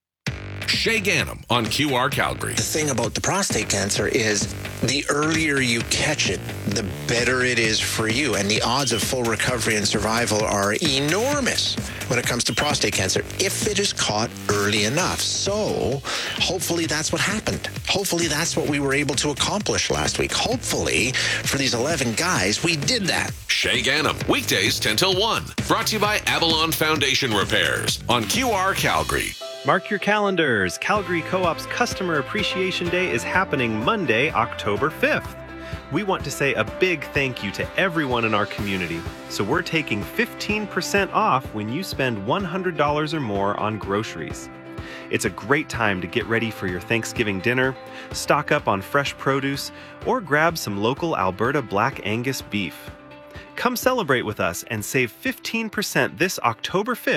Shay Gannam on Q R Calgary. The thing about the prostate cancer is the earlier you catch it, the better it is for you. And the odds of full recovery and survival are enormous when it comes to prostate cancer if it is caught early enough. So hopefully that's what happened. Hopefully that's what we were able to accomplish last week. Hopefully for these eleven guys, we did that. Shay Gannam, weekdays ten till one. Brought to you by Avalon Foundation Repairs on Q R Calgary. Mark your calendars. Calgary Co-op's Customer Appreciation Day is happening Monday, October fifth. We want to say a big thank you to everyone in our community, so we're taking fifteen percent off when you spend one hundred dollars or more on groceries. It's a great time to get ready for your Thanksgiving dinner, stock up on fresh produce, or grab some local Alberta Black Angus beef. Come celebrate with us and save fifteen percent this October fifth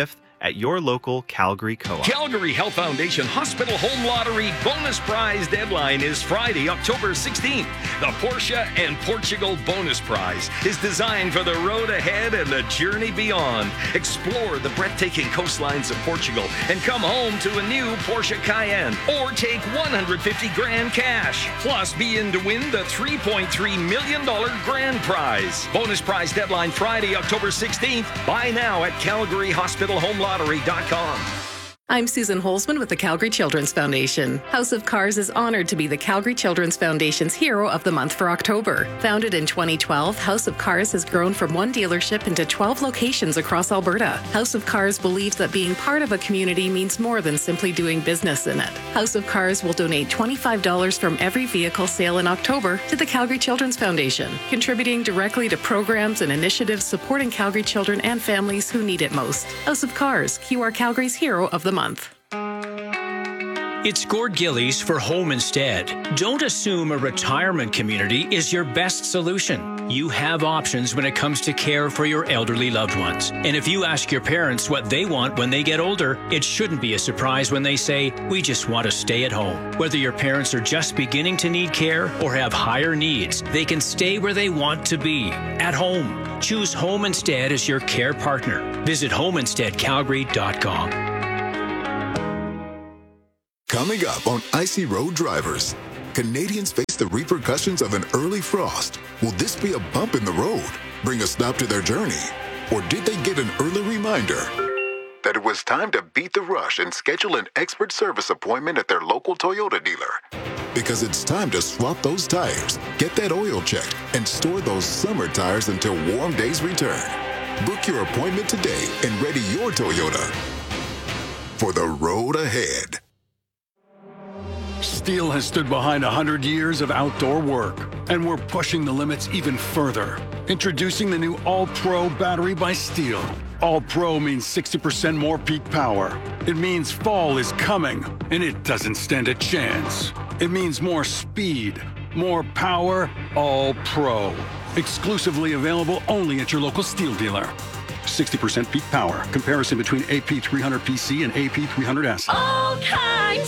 at your local Calgary Co-op. Calgary Health Foundation Hospital Home Lottery bonus prize deadline is Friday, October sixteenth. The Porsche and Portugal bonus prize is designed for the road ahead and the journey beyond. Explore the breathtaking coastlines of Portugal and come home to a new Porsche Cayenne, or take one hundred fifty grand cash. Plus, be in to win the three point three million dollars grand prize. Bonus prize deadline Friday, October sixteenth. Buy now at calgary hospital home lottery dot com. I'm Susan Holzman with the Calgary Children's Foundation. House of Cars is honored to be the Calgary Children's Foundation's Hero of the Month for October. Founded in twenty twelve, House of Cars has grown from one dealership into twelve locations across Alberta. House of Cars believes that being part of a community means more than simply doing business in it. House of Cars will donate twenty-five dollars from every vehicle sale in October to the Calgary Children's Foundation, contributing directly to programs and initiatives supporting Calgary children and families who need it most. House of Cars, Q R Calgary's Hero of the Month. It's Gord Gillies for Home Instead. Don't assume a retirement community is your best solution. You have options when it comes to care for your elderly loved ones. And if you ask your parents what they want when they get older, it shouldn't be a surprise when they say, we just want to stay at home. Whether your parents are just beginning to need care or have higher needs, they can stay where they want to be, at home. Choose Home Instead as your care partner. Visit home instead calgary dot com. Coming up on Icy Road Drivers, Canadians face the repercussions of an early frost. Will this be a bump in the road, bring a stop to their journey? Or did they get an early reminder that it was time to beat the rush and schedule an expert service appointment at their local Toyota dealer? Because it's time to swap those tires, get that oil checked, and store those summer tires until warm days return. Book your appointment today and ready your Toyota for the road ahead. Steel has stood behind one hundred years of outdoor work, and we're pushing the limits even further. Introducing the new All-Pro battery by Steel. All-Pro means sixty percent more peak power. It means fall is coming, and it doesn't stand a chance. It means more speed, more power, All-Pro. Exclusively available only at your local Steel dealer. sixty percent peak power. Comparison between A P three hundred P C and A P three hundred S. All Kinds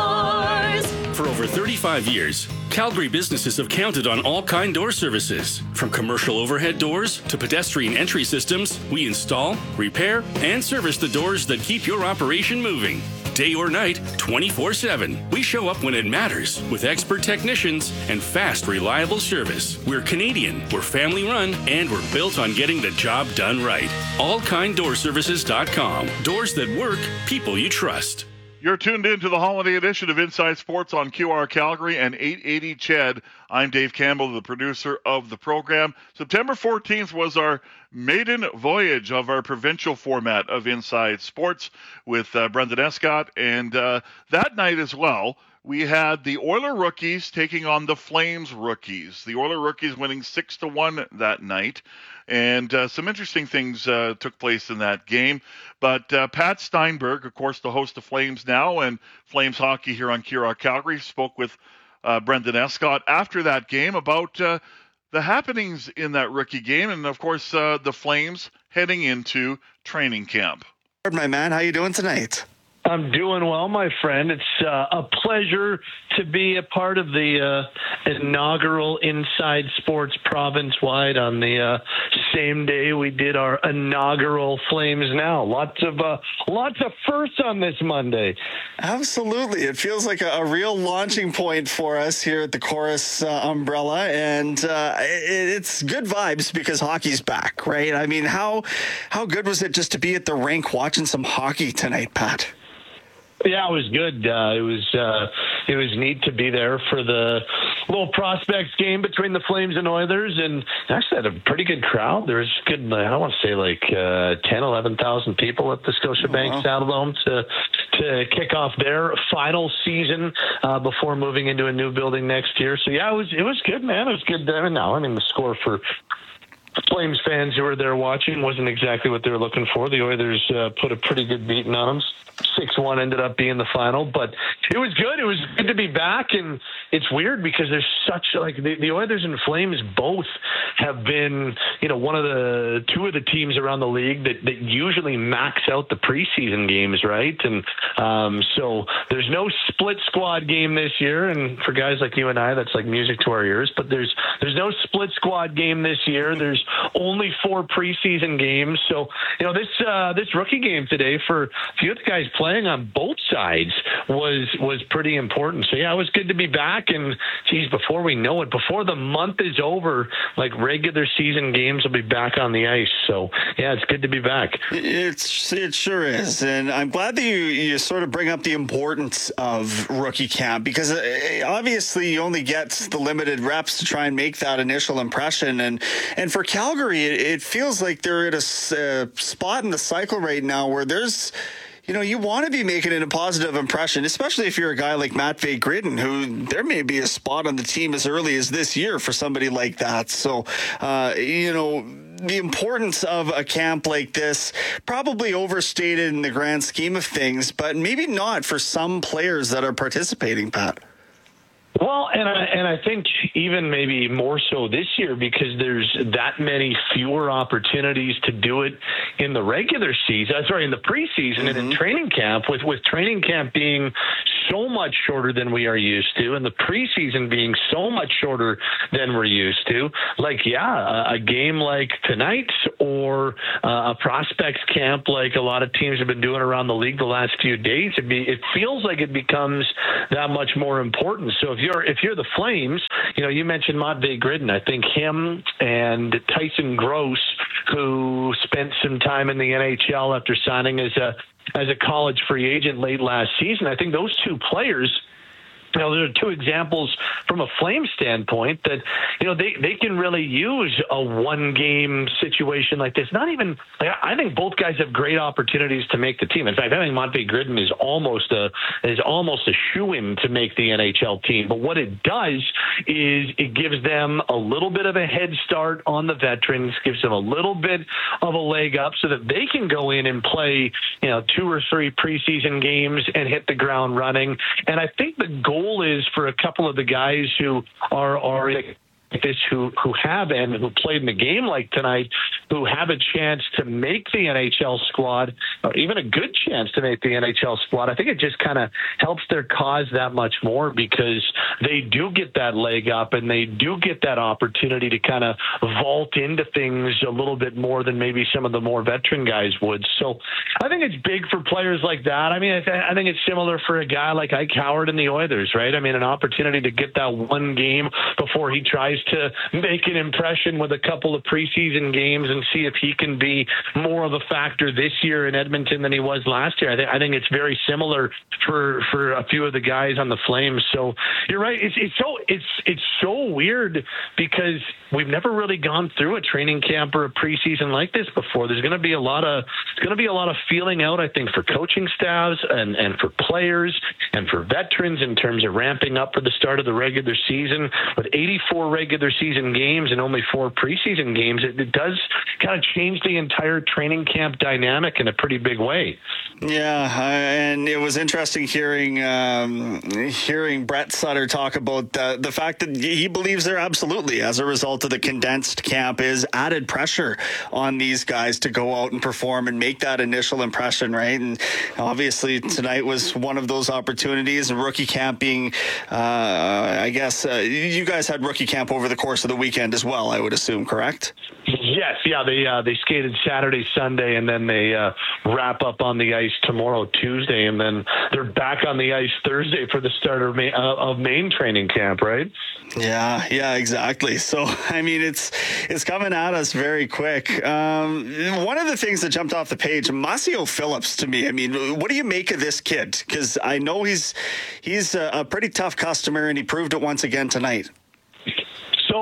Doors. For over thirty-five years, Calgary businesses have counted on All Kind Door services. From commercial overhead doors to pedestrian entry systems, we install, repair, and service the doors that keep your operation moving. Day or night, twenty-four seven. We show up when it matters with expert technicians and fast, reliable service. We're Canadian, we're family run, and we're built on getting the job done right. all kind door services dot com. Doors that work, people you trust. You're tuned in to the holiday edition of Inside Sports on Q R Calgary and eight eighty C H E D. I'm Dave Campbell, the producer of the program. September fourteenth was our maiden voyage of our provincial format of Inside Sports with uh, Brendan Escott. And uh, that night as well, we had the Oiler rookies taking on the Flames rookies. The Oiler rookies winning six to one that night. And uh, some interesting things uh, took place in that game. But uh, Pat Steinberg, of course, the host of Flames Now and Flames Hockey here on Q R Calgary, spoke with uh, Brendan Escott after that game about uh, the happenings in that rookie game. And, of course, uh, the Flames heading into training camp. My man, how you doing tonight? I'm doing well, my friend. It's uh, a pleasure to be a part of the uh, inaugural Inside Sports province-wide on the uh, same day we did our inaugural Flames Now. Lots of uh, lots of firsts on this Monday. Absolutely. It feels like a, a real launching point for us here at the Chorus uh, umbrella, and uh, it, it's good vibes because hockey's back, right? I mean, how how good was it just to be at the rink watching some hockey tonight, Pat? Yeah, it was good. Uh, it was uh, it was neat to be there for the little prospects game between the Flames and Oilers, and actually had a pretty good crowd. There was good, I want to say like uh, ten, eleven thousand people at the Scotiabank oh, wow. Saddledome to to kick off their final season uh, before moving into a new building next year. So yeah, it was it was good, man. It was good. I mean, now I mean the score for Flames fans who were there watching wasn't exactly what they were looking for. The Oilers uh, put a pretty good beating on them. six one ended up being the final, but it was good. It was good to be back, and it's weird because there's such like the, the Oilers and Flames both have been, you know, one of the two of the teams around the league that, that usually max out the preseason games, right? And um, so there's no split squad game this year, and for guys like you and I, that's like music to our ears. But there's there's no split squad game this year. There's only four preseason games. So you know this uh, this rookie game today for a few of the guys playing on both sides was was pretty important. So yeah, it was good to be back. And geez, before we know it, before the month is over, like regular season games will be back on the ice. So yeah, it's good to be back. It's it sure is, and I'm glad that you you sort of bring up the importance of rookie camp, because obviously you only get the limited reps to try and make that initial impression. And and for Calgary, it, it feels like they're at a uh, spot in the cycle right now where there's, you know, you want to be making it a positive impression, especially if you're a guy like Matvei Gridin, who there may be a spot on the team as early as this year for somebody like that. So, uh, you know, the importance of a camp like this probably overstated in the grand scheme of things, but maybe not for some players that are participating, Pat. Well, and I, and I think even maybe more so this year because there's that many fewer opportunities to do it in the regular season, sorry, in the preseason mm-hmm. and in training camp, with, with training camp being so much shorter than we are used to and the preseason being so much shorter than we're used to. Like, yeah, a, a game like tonight's or uh, a prospects camp like a lot of teams have been doing around the league the last few days, it, be, it feels like it becomes that much more important. So if you're if you're the Flames, you know, you mentioned Matvei Gridin. I think him and Tyson Gross, who spent some time in the N H L after signing as a as a college free agent late last season, I think those two players, you know, there are two examples from a Flame standpoint that, you know, they, they can really use a one-game situation like this. Not even, like, I think both guys have great opportunities to make the team. In fact, I think Matvei Gridin is almost a is almost a shoo-in to make the N H L team. But what it does is it gives them a little bit of a head start on the veterans, gives them a little bit of a leg up so that they can go in and play, you know, two or three preseason games and hit the ground running. And I think the goal is for a couple of the guys who are are this who who have and who played in the game like tonight, who have a chance to make the N H L squad, or even a good chance to make the N H L squad. I think it just kind of helps their cause that much more because they do get that leg up and they do get that opportunity to kind of vault into things a little bit more than maybe some of the more veteran guys would. So I think it's big for players like that. I mean, I, th- I think it's similar for a guy like Ike Howard and the Oilers, right? I mean, an opportunity to get that one game before he tries to make an impression with a couple of preseason games and see if he can be more of a factor this year in Edmonton than he was last year. I think I think it's very similar for for a few of the guys on the Flames. So you're right. It's it's so it's it's so weird because we've never really gone through a training camp or a preseason like this before. There's going to be a lot of it's going to be a lot of feeling out, I think, for coaching staffs and and for players and for veterans in terms of ramping up for the start of the regular season. With eighty-four regular season games and only four preseason games, it, it does kind of change the entire training camp dynamic in a pretty big way. Yeah, uh, and it was interesting hearing um, hearing Brett Sutter talk about the, the fact that he believes there absolutely, as a result of the condensed camp, is added pressure on these guys to go out and perform and make that initial impression, right? And obviously tonight was one of those opportunities, and rookie camp being, uh, I guess, uh, you guys had rookie camp over the course of the weekend as well, I would assume, correct? Yes, yeah, they uh, they skated Saturday, Sunday, and then they uh, wrap up on the ice tomorrow, Tuesday, and then they're back on the ice Thursday for the start of Maine, uh, of Maine training camp, right? Yeah, yeah, exactly. So, I mean, it's it's coming at us very quick. Um, one of the things that jumped off the page, Masio Phillips, to me, I mean, what do you make of this kid? Because I know he's he's a, a pretty tough customer, and he proved it once again tonight. So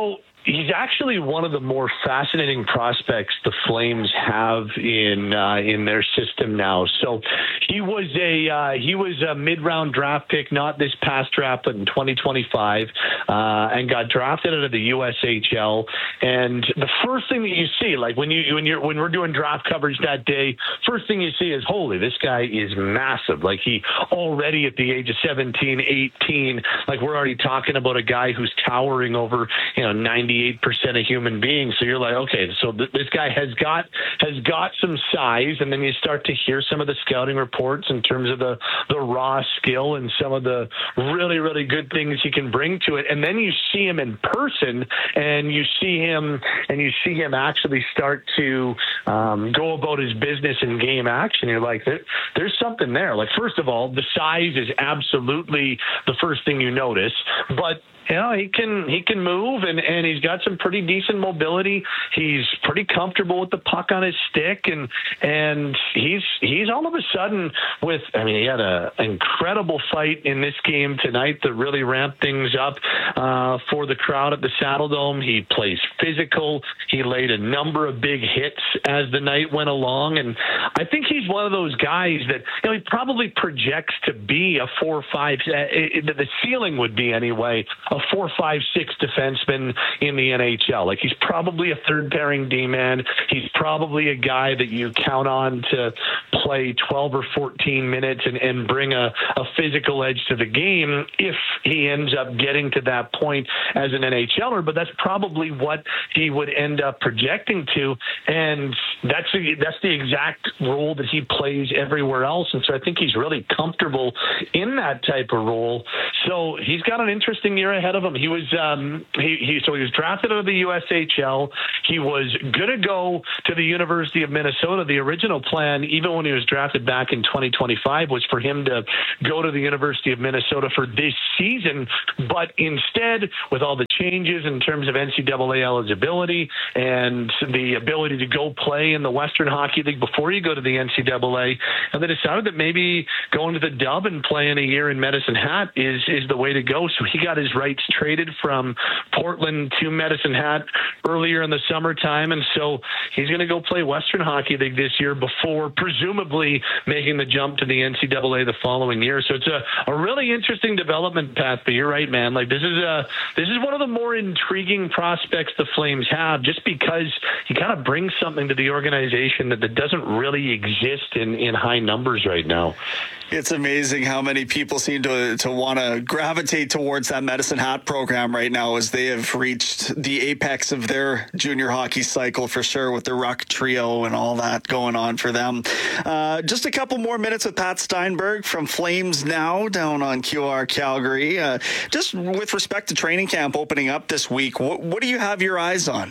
he's actually one of the more fascinating prospects the Flames have in uh, in their system now. So he was a uh, he was a mid-round draft pick, not this past draft, but in twenty twenty-five, uh, and got drafted out of the U S H L. And the first thing that you see, like when you when you're when we're doing draft coverage that day, first thing you see is, holy, this guy is massive. Like he already at the age of seventeen, eighteen, like we're already talking about a guy who's towering over, you know, ninety-eight percent of human beings. So you're like, okay, so th- this guy has got has got some size, and then you start to hear some of the scouting reports in terms of the the raw skill and some of the really really good things he can bring to it. And then you see him in person, and you see him and you see him actually start to um, go about his business in game action. You're like, there, there's something there. Like, first of all, the size is absolutely the first thing you notice, but you know, he can he can move, and, and he's got some pretty decent mobility. He's pretty comfortable with the puck on his stick, and and he's he's all of a sudden with, I mean, he had an incredible fight in this game tonight that really ramped things up uh, for the crowd at the Saddledome. He plays physical. He laid a number of big hits as the night went along, and I think he's one of those guys that, you know, he probably projects to be a four or five. Uh, it, the ceiling would be anyway. A four, five, six defenseman in the N H L. Like, he's probably a third pairing D-man. He's probably a guy that you count on to play twelve or fourteen minutes and, and bring a, a physical edge to the game if he ends up getting to that point as an N H L er. But that's probably what he would end up projecting to. And that's the, that's the exact role that he plays everywhere else. And so I think he's really comfortable in that type of role. So he's got an interesting year ahead of him. He was um, he, he so he was drafted out of the U S H L. He was going to go to the University of Minnesota. The original plan, even when he was drafted back in twenty twenty-five, was for him to go to the University of Minnesota for this season. But instead, with all the changes in terms of N C double A eligibility and the ability to go play in the Western Hockey League before you go to the N C double A, and they decided that maybe going to the Dub and playing a year in Medicine Hat is is the way to go. So he got his rights traded from Portland to Medicine Hat earlier in the summertime, and so he's going to go play Western Hockey League this year before presumably making the jump to the N C double A the following year. So it's a, a really interesting development path. But you're right, man. Like, this is a this is one of the more intriguing prospects the Flames have, just because he kind of brings something to the organization that, that doesn't really exist in, in high numbers right now. It's amazing how many people seem to to want to gravitate towards that Medicine Hat program right now, as they have reached the apex of their junior hockey cycle for sure, with the Ruck trio and all that going on for them. Uh, just a couple more minutes with Pat Steinberg from Flames Now down on Q R Calgary. Uh, just with respect to training camp opening up this week, what, what do you have your eyes on?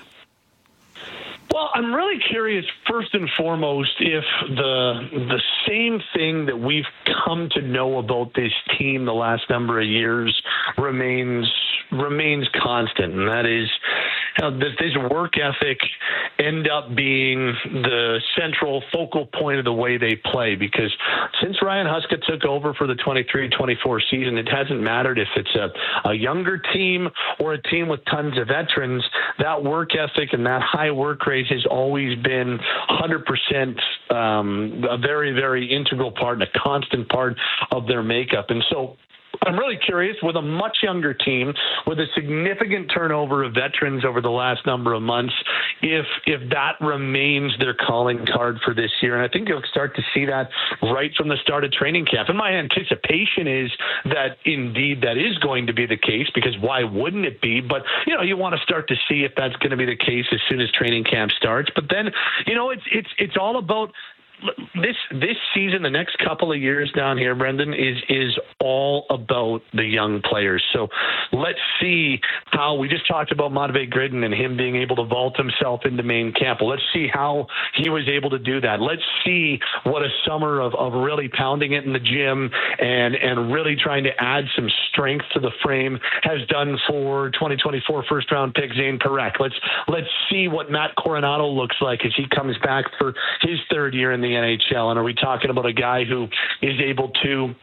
Well, I'm really curious, first and foremost, if the the same thing that we've come to know about this team the last number of years remains remains constant, and that is, you know, does this work ethic end up being the central focal point of the way they play? Because since Ryan Huska took over for the twenty-three twenty-four season, it hasn't mattered if it's a, a younger team or a team with tons of veterans. That work ethic and that high work rate has always been one hundred percent um, a very, very integral part and a constant part of their makeup. And so I'm really curious, with a much younger team, with a significant turnover of veterans over the last number of months, if if that remains their calling card for this year. And I think you'll start to see that right from the start of training camp. And my anticipation is that indeed that is going to be the case, because why wouldn't it be? But, you know, you want to start to see if that's going to be the case as soon as training camp starts. But then, you know, it's it's it's all about This this season, the next couple of years down here, Brendan, is is all about the young players. So let's see how, we just talked about Matvei Gridin and him being able to vault himself into main camp. Well, let's see how he was able to do that. Let's see what a summer of, of really pounding it in the gym and, and really trying to add some strength to the frame has done for twenty twenty-four first-round pick Zane Parekh. Let's, let's see what Matt Coronado looks like as he comes back for his third year in the N H L. And are we talking about a guy who is able to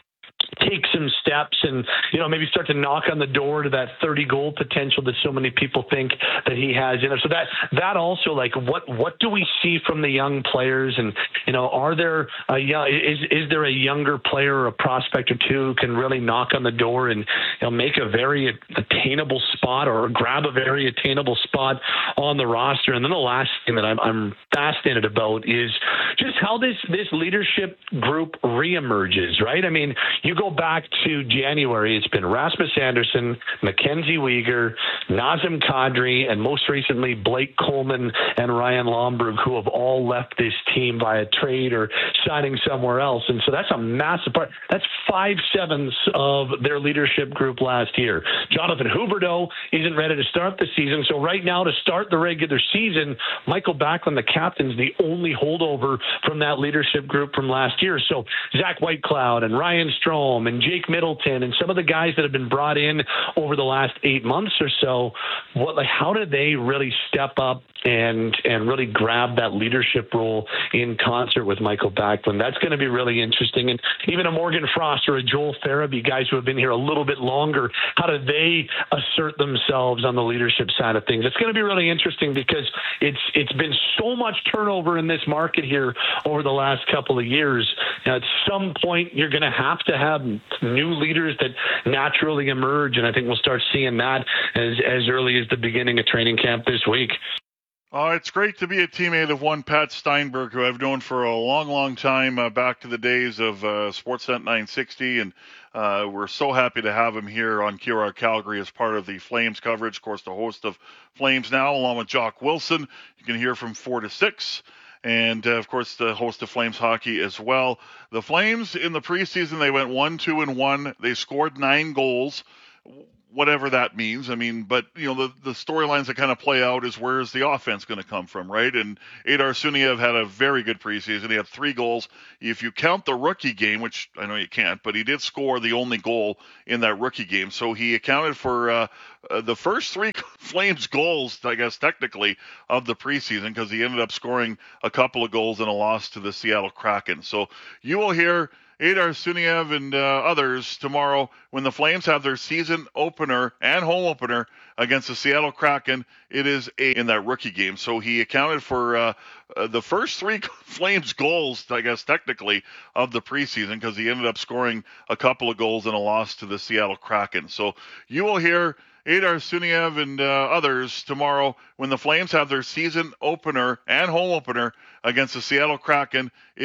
take some steps and, you know, maybe start to knock on the door to that thirty goal potential that so many people think that he has in him. So that, that also, like, what, what do we see from the young players? And, you know, are there a young, is, is there a younger player or a prospect or two who can really knock on the door and, you know, make a very attainable spot or grab a very attainable spot on the roster? And then the last thing that I'm, I'm fascinated about is just how this, this leadership group reemerges, right? I mean, you go back to January, it's been Rasmus Anderson, Mackenzie Weegar, Nazem Kadri, and most recently Blake Coleman and Ryan Lomberg, who have all left this team via trade or signing somewhere else. And so that's a massive part. That's five sevenths of their leadership group last year. Jonathan Huberdeau isn't ready to start the season. So right now, to start the regular season, Michael Backlund, the captain, is the only holdover from that leadership group from last year. So Zach Whitecloud and Ryan Strome and Jake Middleton and some of the guys that have been brought in over the last eight months or so, what, like, how do they really step up and and really grab that leadership role in concert with Michael Backlund? That's going to be really interesting. And even a Morgan Frost or a Joel Farabee, guys who have been here a little bit longer, how do they assert themselves on the leadership side of things? It's going to be really interesting because it's it's been so much turnover in this market here over the last couple of years. Now, at some point, you're going to have to have new leaders that naturally emerge, and I think we'll start seeing that as, as early as the beginning of training camp this week. Uh, it's great to be a teammate of one Pat Steinberg, who I've known for a long, long time, uh, back to the days of uh, Sportsnet nine sixty, and uh, we're so happy to have him here on Q R R Calgary as part of the Flames coverage. Of course, the host of Flames Now, along with Jock Wilson. You can hear from four to six. And, uh, of course, the host of Flames Hockey as well. The Flames, in the preseason, they went one, two, and one. They scored nine goals, whatever that means. I mean, but, you know, the, the storylines that kind of play out is where is the offense going to come from, right? And Adar Suniev had a very good preseason. He had three goals. If you count the rookie game, which I know you can't, but he did score the only goal in that rookie game. So he accounted for uh, uh, the first three Flames goals, I guess, technically, of the preseason, because he ended up scoring a couple of goals in a loss to the Seattle Kraken. So you will hear Adar Suniev and uh, others tomorrow when the Flames have their season opener and home opener against the Seattle Kraken. It is a, in that rookie game. So he accounted for uh, uh, the first three Flames goals, I guess, technically, of the preseason, because he ended up scoring a couple of goals in a loss to the Seattle Kraken. So you will hear Adar Suniev and uh, others tomorrow when the Flames have their season opener and home opener against the Seattle Kraken. It